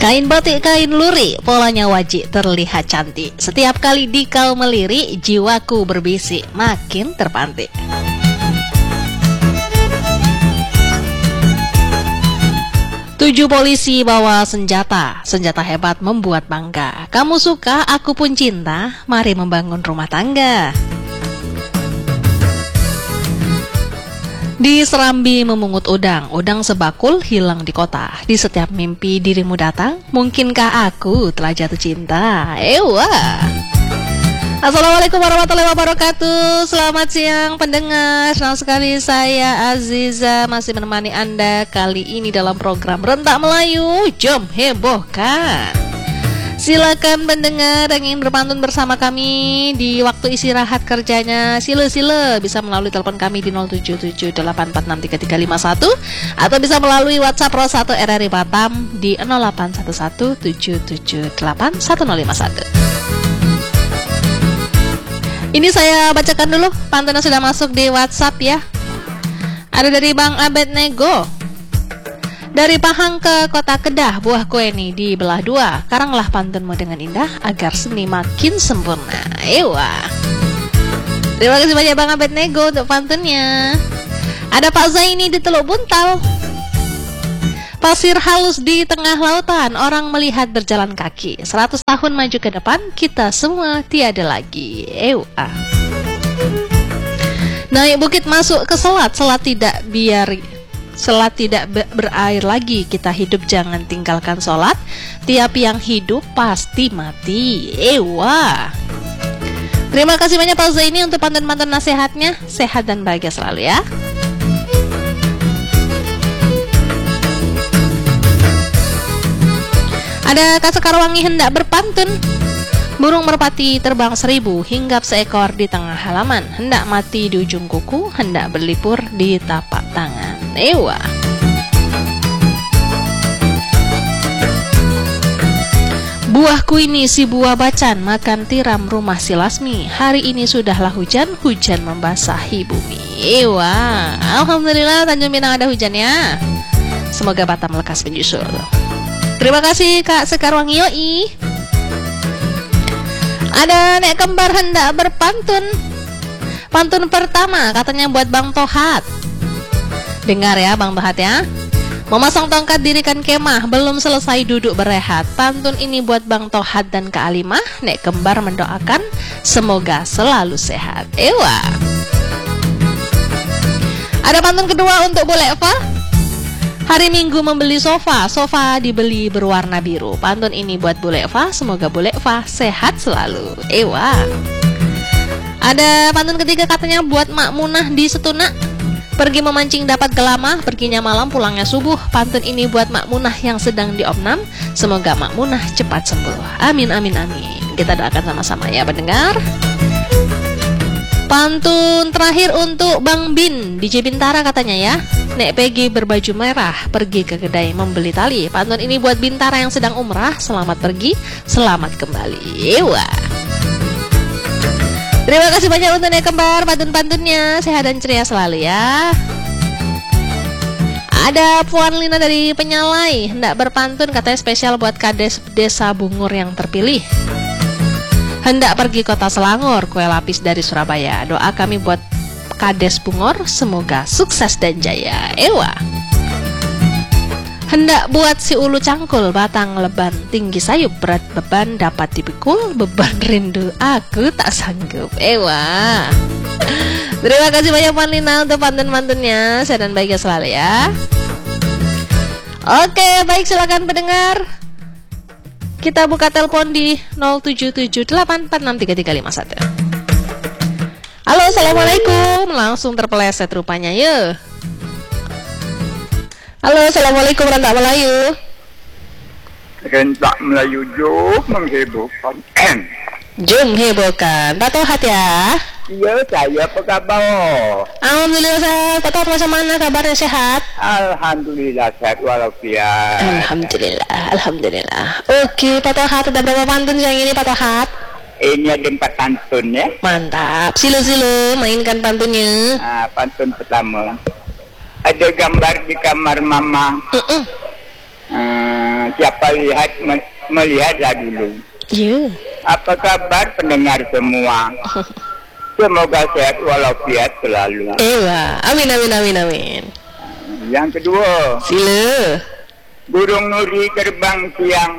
Kain batik, kain lurik, polanya wajik terlihat cantik. Setiap kali dikau melirik, jiwaku berbisik, makin terpantik. Tujuh polisi bawa senjata, senjata hebat membuat bangga. Kamu suka, aku pun cinta, mari membangun rumah tangga. Di Serambi memungut udang, udang sebakul hilang di kota. Di setiap mimpi dirimu datang, mungkinkah aku telah jatuh cinta? Ewa. Assalamualaikum warahmatullahi wabarakatuh. Selamat siang pendengar. Senang sekali saya Aziza masih menemani Anda kali ini dalam program Rentak Melayu. Jom hebohkan. Silakan pendengar yang ingin berpantun bersama kami di waktu istirahat kerjanya, sila bisa melalui telepon kami di 0778463351 atau bisa melalui WhatsApp Pro 1 RRI Batam di 0811778551. Ini saya bacakan dulu pantun yang sudah masuk di WhatsApp ya. Ada dari Bang Abed Nego. Dari Pahang ke Kota Kedah, buah kue ini dibelah dua. Karanglah pantunmu dengan indah agar seni makin sempurna. Ewa. Terima kasih banyak Bang Abed Nego untuk pantunnya. Ada Pak Zaini di Teluk Buntal. Pasir halus di tengah lautan, orang melihat berjalan kaki. 100 tahun maju ke depan, kita semua tiada lagi. Ewa. Naik bukit masuk ke selat, selat tidak berair lagi. Kita hidup jangan tinggalkan sholat. Tiap yang hidup pasti mati. Ewa. Terima kasih banyak Pak Zaini untuk pantun-pantun nasihatnya. Sehat dan bahagia selalu ya. Ada Kak Sekarwangi hendak berpantun. Burung merpati terbang 1000, hinggap seekor di tengah halaman. Hendak mati di ujung kuku, hendak berlipur di tapak tangan. Ewa. Buahku ini si buah bacan, makan tiram rumah si Lasmi. Hari ini sudahlah hujan, hujan membasahi bumi. Ewa. Alhamdulillah Tanjung Pinang ada hujannya. Semoga Batam lekas menyusul. Terima kasih Kak Sekarwangi Yoi. Ada Nek Kembar hendak berpantun. Pantun pertama katanya buat Bang Tohat. Dengar ya Bang Tohat ya. Memasang tongkat dirikan kemah, belum selesai duduk berehat. Pantun ini buat Bang Tohat dan Kak Alimah. Nek Kembar mendoakan semoga selalu sehat. Ewa. Ada pantun kedua untuk Bu Lekva. Hari Minggu membeli sofa, sofa dibeli berwarna biru. Pantun ini buat Bu Lekva, semoga Bu Lekva sehat selalu. Ewa. Ada pantun ketiga katanya buat Mak Munah di Setuna. Pergi memancing dapat gelamah, perginya malam pulangnya subuh. Pantun ini buat Mak Munah yang sedang diopnam. Semoga Mak Munah cepat sembuh. Amin amin amin. Kita doakan sama-sama ya pendengar. Pantun terakhir untuk Bang Bin di Bintara katanya ya. Nek Peggy berbaju merah pergi ke kedai membeli tali. Pantun ini buat Bintara yang sedang umrah. Selamat pergi, selamat kembali. Ewa. Terima kasih banyak untuk Nek Kembar pantun-pantunnya. Sehat dan ceria selalu ya. Ada Puan Lina dari Penyalai hendak berpantun katanya spesial buat Kades Desa Bungur yang terpilih. Hendak pergi kota Selangor, kue lapis dari Surabaya. Doa kami buat Kades Bungur, semoga sukses dan jaya. Ewa. Hendak buat si ulu cangkul, batang leban tinggi sayup, berat beban dapat dipikul, beban rindu aku tak sanggup. Ewa. Terima kasih banyak Puan Lina untuk pantun-pantunnya. Sehat dan bahagia selalu ya. Oke, baik silakan pendengar. Kita buka telepon di 0778463351. Halo, assalamualaikum. Langsung terpeleset rupanya ya. Halo, assalamualaikum Rentak Melayu. Rentak Melayu jom menghebohkan. Jom hebohkan. Pak Tohat ya. Iya, saya apa kabar? Alhamdulillah sehat. Pak Tohat macam mana kabarnya, sehat? Alhamdulillah sehat walafiat. Alhamdulillah, alhamdulillah. Oke, Pak Tohat ada berapa pantun yang ini Pak Tohat? Ini ada 4 pantun ya. Mantap. Silo-silo mainkan pantunnya. Pantun pertama. Ada gambar di kamar mama. siapa melihatlah dulu. Ya. Apa kabar pendengar semua? Semoga sehat walafiat selalu. Ewa, amin amin amin amin. Yang kedua, Sila. burung nuri terbang siang.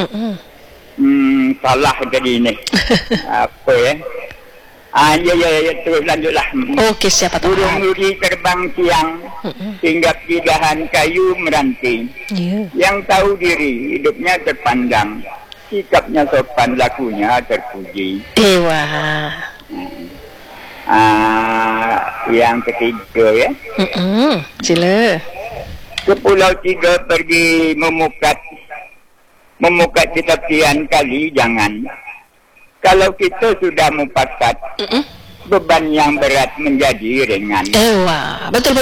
Salah jadi ini. Apa ya? Ya, terus lanjutlah. Oke, siapa tahu. Burung nuri terbang siang, hinggap di dahan kayu meranting. Ya. Yang tahu diri, hidupnya terpandang. Sikapnya sopan, lakunya terpuji. Ewa. Yang ketiga ya. Sila. Ke Pulau Tiga pergi memukat di tepian kali, jangan. Kalau kita sudah mufakat, beban yang berat menjadi ringan. Ewa, betul.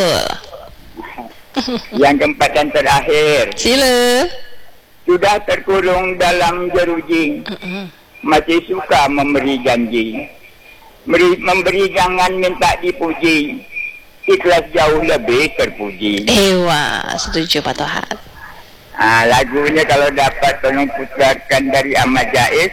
Yang keempat dan terakhir, Sila. sudah terkurung dalam jeruji, masih suka memberi janji. Memberi jangan minta dipuji, ikhlas jauh lebih terpuji. Ewa, setuju Pak Tohat. Lagunya kalau dapat tolong putarkan dari Ahmad Jais.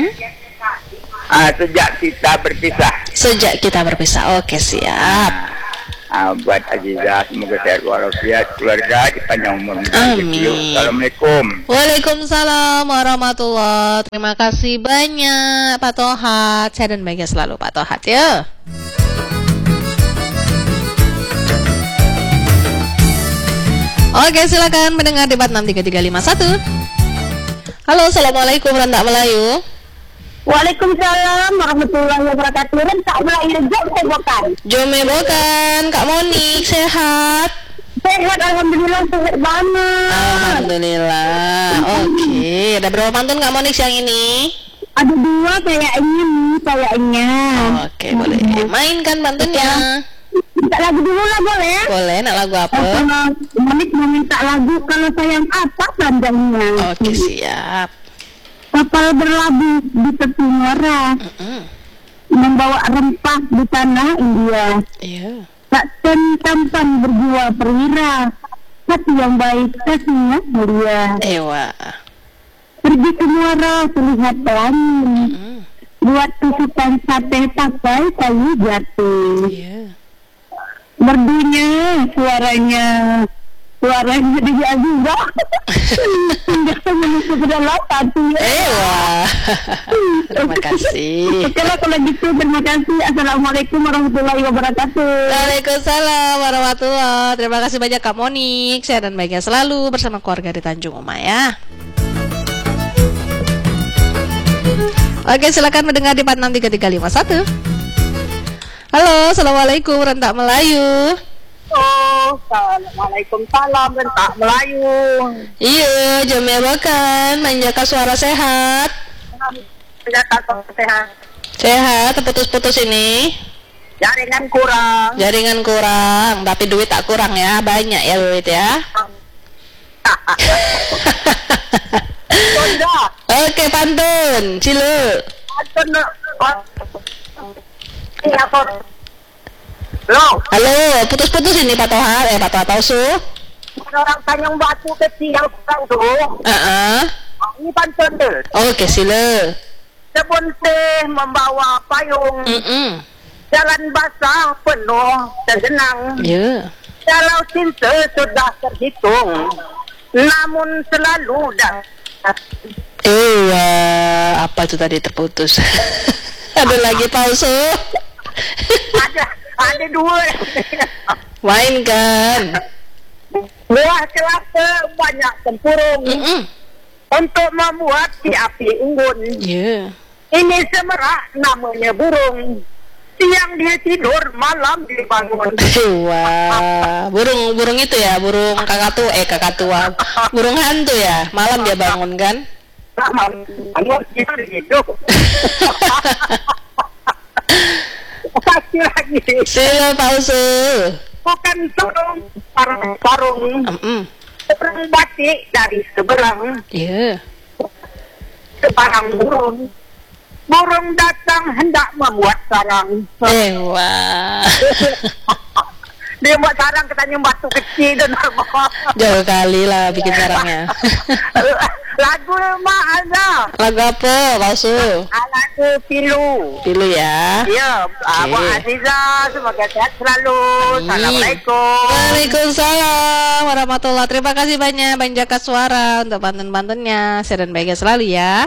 Sejak kita berpisah. Oke, siap. Buat Azizah, semoga sehat walafiat, keluarga dipanjang umur. Amin. Assalamualaikum. Waalaikumsalam warahmatullahi. Terima kasih banyak Pak Tohat. Sehat dan bahagia selalu Pak Tohat ya. Oke, silakan mendengar debat 63351. Halo, assalamualaikum Rentak Melayu. Waalaikumsalam warahmatullahi wabarakatuh. Rentak Melayu jom bukan. Jome bukan, Kak Monik sehat. Sehat, alhamdulillah sehat banget. Alhamdulillah. Oke, ada berapa pantun Kak Monik siang ini? Ada 2 kayaknya. Oke, boleh. Mainkan pantunnya. Minta lagu dulu lah boleh? Boleh, nak lagu apa? Monik mau minta lagu kalau sayang apa panjangnya. Oke, siap. Kapal berlabuh di tepi muara, membawa rempah di tanah India. Iya. Tak tampan berjiwa perwira, hati yang baik kasihnya mulia. Ewa. Pergi ke muara terlihat pelangi, buat tusukan sate pakai kayu jati. Iya. Merdunya suaranya dia juga. Tidak menuju ke dalam hati. Ewa. Terima kasih. Oke lah kalau gitu, terima kasih. Assalamualaikum warahmatullahi wabarakatuh. Waalaikumsalam warahmatullahi. Terima kasih banyak Kak Monik. Sehat dan bahagia selalu bersama keluarga di Tanjung Uma ya. Oke, silakan mendengar di 463351. Halo, assalamualaikum Rentak Melayu. Assalamualaikum, salam Rentak Melayu. Iya, jamnya bahkan menjaga suara sehat. Menjaga suara sehat. Sehat, putus-putus ini. Jaringan kurang, tapi duit tak kurang ya, banyak ya duit ya. Oke, pantun, Cilu. Halo, putus-putus ini Pak Tohat, Pak Tohat Tausu. Orang Tanjung Batu kecil yang kurang tuh. Ini pantun tuh. Oke, sila. Kebun teh membawa payung. Jalan basah penuh tergenang. Ya. Kalau cinta sudah terhitung, namun selalu apa itu tadi terputus? Ada lagi palsu? ada 2. Mainkan. Buah kelapa banyak tempurung untuk membuat si api unggun. Yeah. Ini semerak namanya burung. Siang dia tidur, malam dia bangun. Wah, burung itu ya, burung kakatua. Burung hantu ya, malam dia bangun kan? Bangun itu hidup. Pasti lagi. Sila palsu. Bukan sarung, sarung. Sarung batik dari seberang. Iya. Sebarang burung. Burung datang hendak membuat sarang. Wah. Dia buat sarang ke Tanjung Batu kecil tu nak bawa. Jauh kali lah bikin sarangnya. Lagu mak ada. Lagu apa, Palsu? Lagu Pilu. Pilu ya. Ya, Abang Aziza, semoga sehat selalu. Assalamualaikum. Waalaikumsalam warahmatullahi. Terima kasih banyak Bang Jaka Suara untuk pantun-pantunnya. Sehat dan bahagia selalu ya.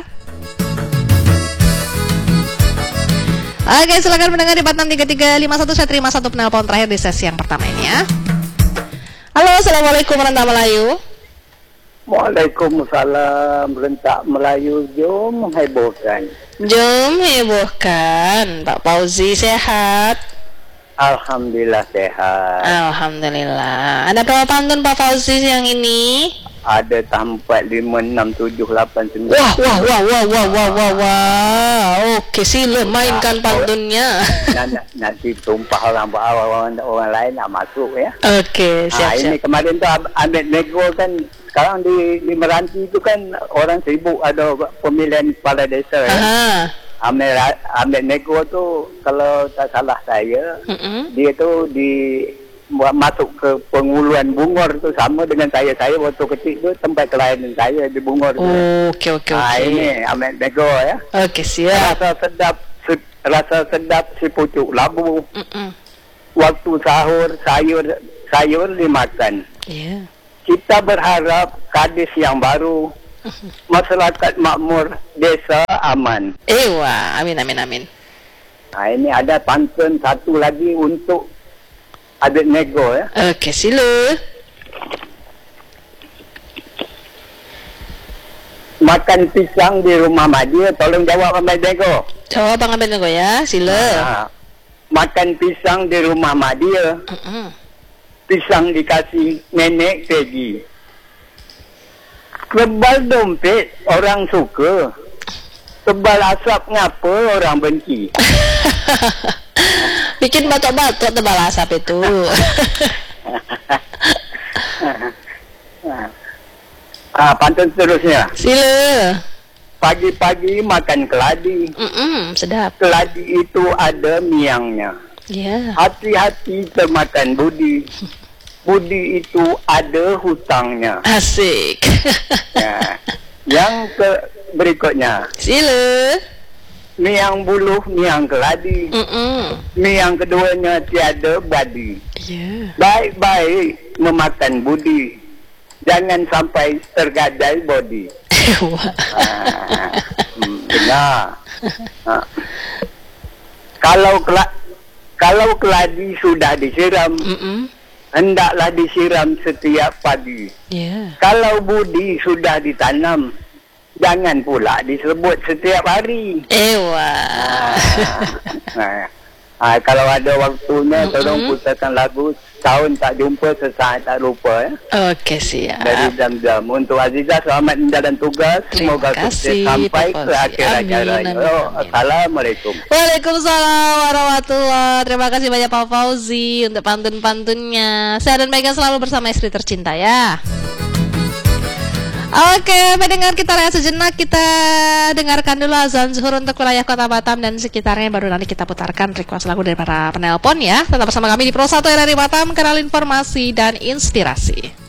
Oke, silakan mendengar di 463351. Saya terima satu penelpon terakhir di sesi yang pertama ini ya. Halo, assalamualaikum warahmatullahi wabarakatuh. Waalaikumsalam. Rentak Melayu, jom hebohkan. Jom hebohkan. Pak Fauzi sehat? Alhamdulillah sehat. Alhamdulillah. Ada berapa pantun Pak Fauzi yang ini? Ada 4, 5, 6, 7, 8, 9. Wah. Oke, sila mainkan pantunnya. Nanti tumpah orang lain nak masuk ya. Oke, siap. Ini kemarin tu Ahmed Nego kan, sekarang di Meranti tu kan orang sibuk ada pemilihan kepala desa ya. Ahmed Nego tu kalau tak salah saya, dia tu masuk ke Penguluan Bungor tu sama dengan saya waktu kecil tu tempat kelahiran saya di Bungor tu. Oke. Ini Ahmed Nego ya. Oke, siap. Rasa sedap si pucuk labu. Waktu sahur sayur dimakan. Yeah. Kita berharap kadis yang baru, masyarakat makmur, desa aman. Wah, amin. Ini ada pantun satu lagi untuk Ahmed Nego ya. Oke, sila. Makan pisang di rumah Madia, tolong jawab Ahmed Nego. Jawab Bang Ahmed Nego ya, sila. Makan pisang di rumah Madia. Pisang dikasih nenek Peggy. Kebal dompet orang suka. Tebal asap ngapa orang benci. Bikin batok-batok tebal asap itu. Pantun seterusnya. Sila. Pagi-pagi makan keladi. Sedap. Keladi itu ada miangnya. Yeah. Hati-hati termakan budi. Budi itu ada hutangnya. Asik. Ya. Yang berikutnya. Sila. Miang buluh, miang keladi. Miang keduanya tiada badi. Yeah. Baik-baik memakan budi. Jangan sampai tergadai body. Benar. Kalau keladi sudah disiram, hendaklah disiram setiap pagi. Yeah. Kalau budi sudah ditanam, jangan pula disebut setiap hari. Kalau ada waktunya, tolong putarkan lagu Tahun Tak Jumpa Sesaat Tak Lupa ya. Oke, siap. Dari Jam-Jam. Untuk Aziza, selamat menjalankan tugas. Semoga sukses sampai ke akhir acaranya. Assalamualaikum. Waalaikumsalam warahmatullahi. Terima kasih banyak Pak Fauzi untuk pantun-pantunnya. Sehat dan bahagia selalu bersama istri tercinta ya. Oke, mendengar kita rehat sejenak, kita dengarkan dulu azan zuhur untuk wilayah Kota Batam dan sekitarnya, baru nanti kita putarkan request lagu dari para penelpon ya. Tetap bersama kami di Pro 1 RRI Batam, kanal informasi dan inspirasi.